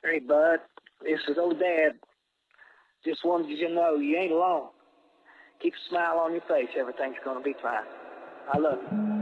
Hey, bud. This is old Dad. Just wanted you to know you ain't alone. Keep a smile on your face. Everything's going to be fine. I love you.